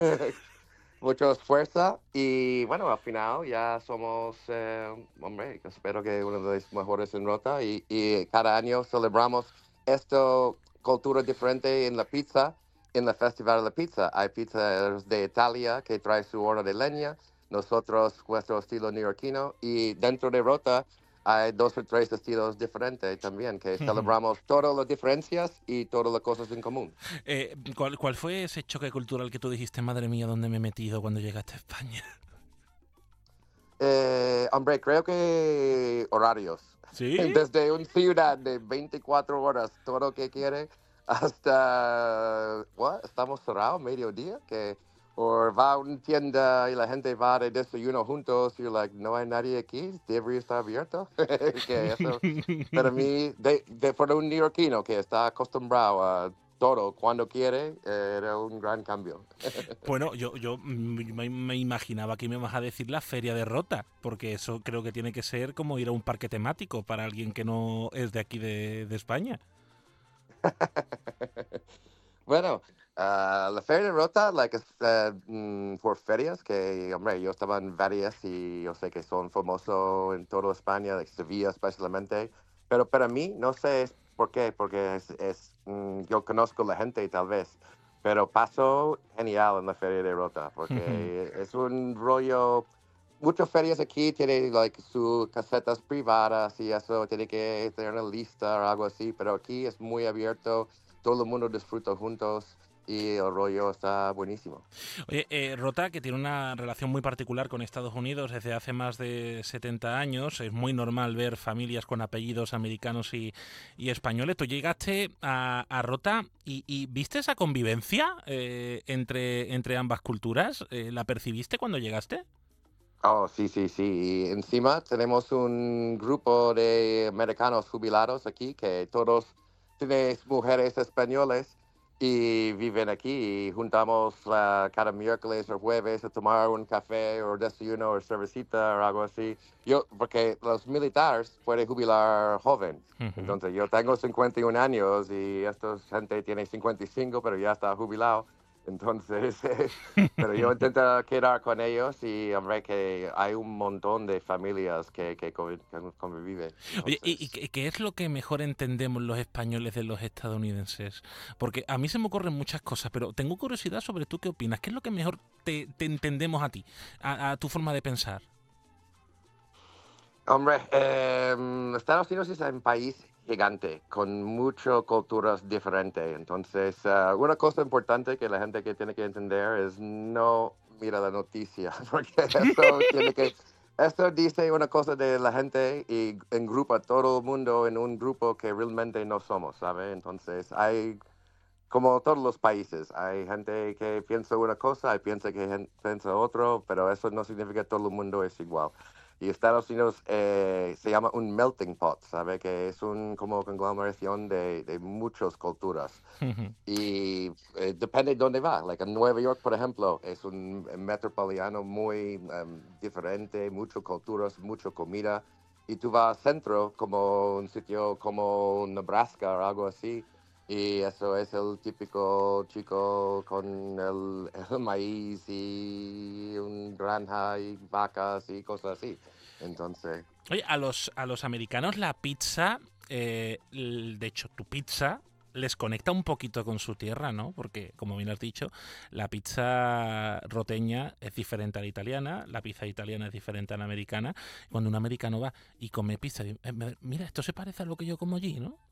mucha fuerza y bueno, al final ya somos, hombre, espero que uno de los mejores en Rota y cada año celebramos esta cultura diferente en la pizza, en el Festival de la Pizza. Hay pizzas de Italia que trae su horno de leña, nosotros nuestro estilo neoyorquino y dentro de Rota hay dos o tres estilos diferentes también, que celebramos todas las diferencias y todas las cosas en común. ¿Cuál fue ese choque cultural que tú dijiste, madre mía, dónde me he metido cuando llegaste a España? Hombre, creo que horarios. ¿Sí? Desde una ciudad de 24 horas, todo lo que quiere, hasta, estamos cerrados mediodía, que o va a una tienda y la gente va de desayuno juntos y like, no hay nadie aquí, debería estar abierto. Que eso, para mí, para un neoyorquino que está acostumbrado a todo cuando quiere, era un gran cambio. Bueno, yo me imaginaba que me vas a decir la feria de Rota, porque eso creo que tiene que ser como ir a un parque temático para alguien que no es de aquí de España. Bueno, la Feria de Rota, like, es por ferias que, hombre, yo estaba en varias y yo sé que son famosos en toda España, de Sevilla especialmente, pero para mí, no sé por qué, porque yo conozco la gente tal vez, pero paso genial en la Feria de Rota, porque es un rollo, muchas ferias aquí tienen, like, sus casetas privadas y eso, tiene que tener una lista o algo así, pero aquí es muy abierto, todo el mundo disfruta juntos y el rollo está buenísimo. Oye, Rota, que tiene una relación muy particular con Estados Unidos desde hace más de 70 años, es muy normal ver familias con apellidos americanos y españoles. Tú llegaste a Rota y viste esa convivencia entre ambas culturas. ¿La percibiste cuando llegaste? Oh, sí, sí, sí. Y encima tenemos un grupo de americanos jubilados aquí que todos tienen mujeres españoles y viven aquí y juntamos cada miércoles o jueves a tomar un café o desayuno o cervecita o algo así. Yo, porque los militares pueden jubilar joven. Ujú. Entonces yo tengo 51 años y esta gente tiene 55 pero ya está jubilado. Entonces, pero yo intento quedar con ellos y hombre que hay un montón de familias que conviven. Oye, ¿y Entonces, qué es lo que mejor entendemos los españoles de los estadounidenses? Porque a mí se me ocurren muchas cosas, pero tengo curiosidad sobre tú qué opinas. ¿Qué es lo que mejor te entendemos a ti, a tu forma de pensar? hombre, Estados Unidos es un país gigante con muchas culturas diferentes. Entonces, una cosa importante que la gente que tiene que entender es no mira la noticia, porque eso dice una cosa de la gente y engrupa a todo el mundo en un grupo que realmente no somos, ¿sabe? Entonces, hay, como todos los países, hay gente que piensa una cosa, hay piensa que piensa otro, pero eso no significa que todo el mundo es igual. Y Estados Unidos se llama un melting pot, ¿sabe? Que es un como conglomeración de muchas culturas. Y depende de dónde va. Like en Nueva York, por ejemplo, es un metropolitano muy diferente, muchas culturas, mucha comida. Y tú vas al centro, como un sitio como Nebraska o algo así, y eso es el típico chico con el maíz y un granja y vacas y cosas así. Entonces, Oye, a los americanos la pizza, de hecho, tu pizza les conecta un poquito con su tierra, ¿no? Porque, como bien has dicho, la pizza roteña es diferente a la italiana, la pizza italiana es diferente a la americana. Cuando un americano va y come pizza, mira, esto se parece a lo que yo como allí, ¿no?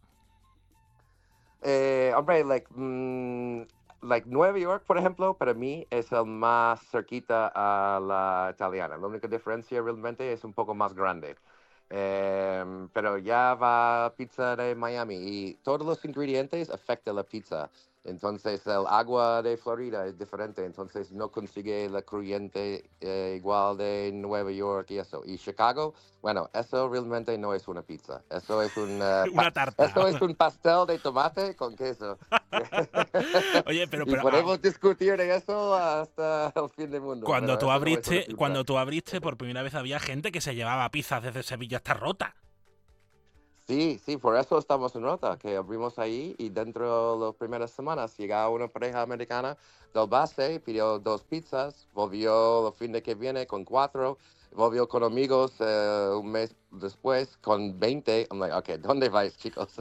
hombre, like Nueva York, por ejemplo, para mí es el más cerquita a la italiana. La única diferencia realmente es un poco más grande. Pero ya va pizza de Miami y todos los ingredientes afectan la pizza. Entonces el agua de Florida es diferente, entonces no consigue la crujiente igual de Nueva York y eso. Y Chicago, bueno, eso realmente no es una pizza. Una tarta. Eso es un pastel de tomate con queso. Oye, pero, Y pero podemos discutir de eso hasta el fin del mundo, cuando pero tú eso no es una abriste, pizza. cuando tú abriste, por primera vez había gente que se llevaba pizzas desde Sevilla hasta Rota. Sí, sí, por eso estamos en Rota, que abrimos ahí y dentro de las primeras semanas llegaba una pareja americana del base, pidió 2 pizzas, volvió el fin de que viene con 4, volvió con amigos un mes después con 20. I'm like, ok, ¿dónde vais, chicos?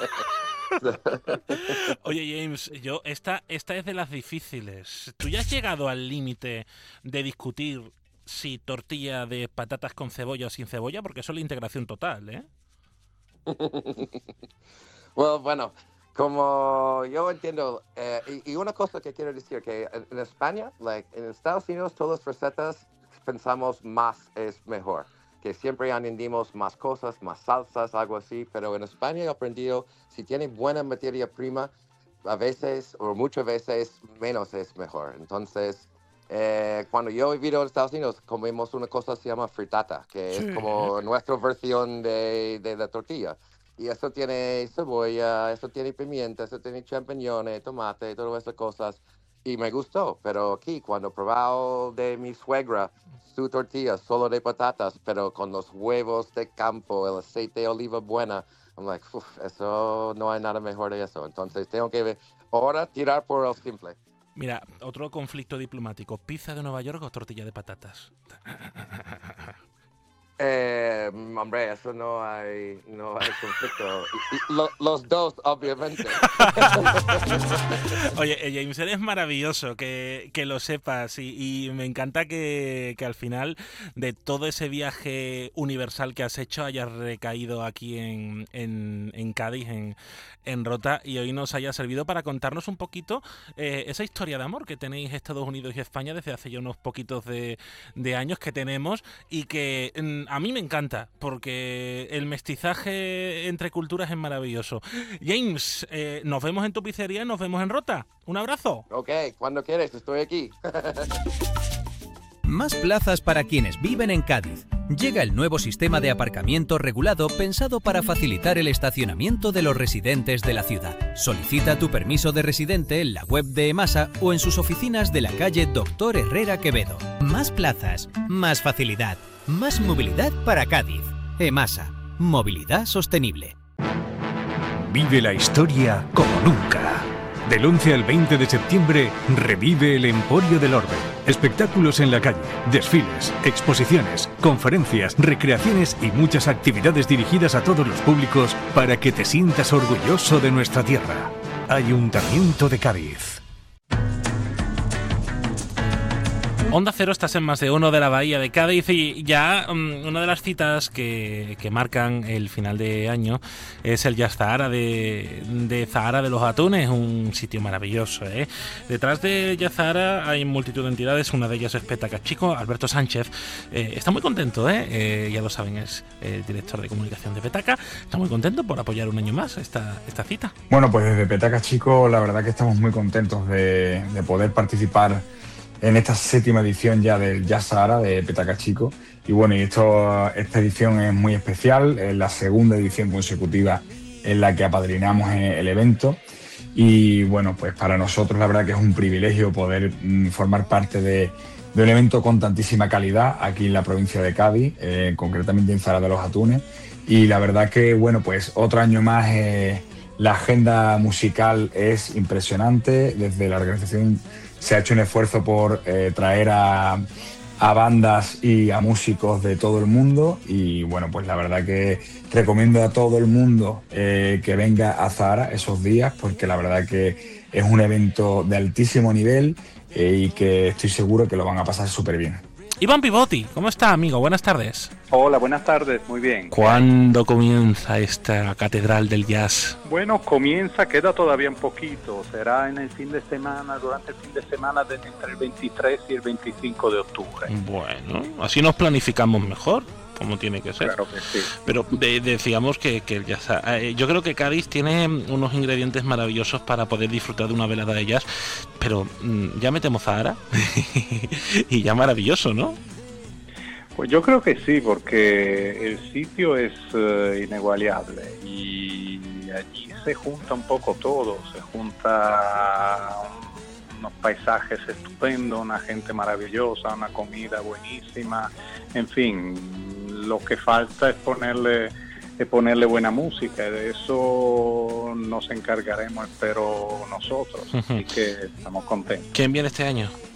Oye, James, esta es de las difíciles. ¿Tú ya has llegado al límite de discutir si tortilla de patatas con cebolla o sin cebolla? Porque eso es la integración total, ¿eh? Bueno, como yo entiendo, y una cosa que quiero decir, que en España, en Estados Unidos, todas las recetas pensamos más es mejor, que siempre añadimos más cosas, más salsas, algo así, pero en España he aprendido, si tiene buena materia prima, a veces o muchas veces menos es mejor. Entonces, cuando yo he vivido en Estados Unidos, comemos una cosa que se llama fritata, que es Sí. como nuestra versión de la tortilla. Y eso tiene cebolla, eso tiene pimienta, eso tiene champiñones, tomate, todas esas cosas. Y me gustó, pero aquí cuando he probado de mi suegra su tortilla solo de patatas, pero con los huevos de campo, el aceite de oliva buena, I'm like, eso no hay nada mejor de eso. Entonces tengo que ahora tirar por el simple. Mira, otro conflicto diplomático. ¿Pizza de Nueva York o tortilla de patatas? Hombre, eso no hay conflicto. Los dos, obviamente. Oye, James, eres maravilloso, que lo sepas y me encanta que al final de todo ese viaje universal que has hecho hayas recaído aquí en Cádiz, en Rota, y hoy nos haya servido para contarnos un poquito esa historia de amor que tenéis Estados Unidos y España desde hace ya unos poquitos de años que tenemos y que a mí me encanta porque el mestizaje entre culturas es maravilloso. James, nos vemos en tu pizzería y nos vemos en Rota. Un abrazo. Ok, cuando quieres, estoy aquí. Más plazas para quienes viven en Cádiz. Llega el nuevo sistema de aparcamiento regulado pensado para facilitar el estacionamiento de los residentes de la ciudad. Solicita tu permiso de residente en la web de EMASA o en sus oficinas de la calle Doctor Herrera Quevedo. Más plazas, más facilidad, más movilidad para Cádiz. EMASA, movilidad sostenible. Vive la historia como nunca. Del 11 al 20 de septiembre, revive el Emporio del Orbe. Espectáculos en la calle, desfiles, exposiciones, conferencias, recreaciones y muchas actividades dirigidas a todos los públicos para que te sientas orgulloso de nuestra tierra. Ayuntamiento de Cádiz. Onda Cero, estás en Más de Uno de la Bahía de Cádiz y ya una de las citas que marcan el final de año es el Jazz Zahara de Zahara de los Atunes, un sitio maravilloso, ¿eh? Detrás de Jazz Zahara hay multitud de entidades, una de ellas es Petaca Chico. Alberto Sánchez está muy contento, ya lo saben, es el director de comunicación de Petaca, está muy contento por apoyar un año más esta cita. Bueno, pues desde Petaca Chico la verdad que estamos muy contentos de poder participar en esta 7ª edición ya del Jazz Zahara de Petaca Chico. Y bueno, esta edición es muy especial, es la 2ª edición consecutiva en la que apadrinamos el evento. Y bueno, pues para nosotros la verdad que es un privilegio poder formar parte de un evento con tantísima calidad aquí en la provincia de Cádiz, concretamente en Zahara de los Atunes. Y la verdad que, bueno, pues otro año más la agenda musical es impresionante. Desde la organización se ha hecho un esfuerzo por traer a bandas y a músicos de todo el mundo y bueno, pues la verdad que recomiendo a todo el mundo que venga a Zahara esos días porque la verdad que es un evento de altísimo nivel y que estoy seguro que lo van a pasar súper bien. Iván Pivotti, ¿cómo está, amigo? Buenas tardes. Hola, buenas tardes, muy bien. ¿Cuándo comienza esta catedral del jazz? Bueno, queda todavía un poquito, será en el fin de semana, durante el fin de semana entre el 23 y el 25 de octubre. Bueno, así nos planificamos mejor, como tiene que ser. Claro que sí. Pero decíamos que el jazz, yo creo que Cádiz tiene unos ingredientes maravillosos para poder disfrutar de una velada de jazz, pero ya metemos Zahara y ya maravilloso, ¿no? Pues yo creo que sí, porque el sitio es inigualable y allí se junta un poco todo, se junta unos paisajes estupendos, una gente maravillosa, una comida buenísima, en fin, lo que falta es ponerle ponerle buena música. De eso nos encargaremos, espero, nosotros. Así que estamos contentos. ¿Quién viene este año?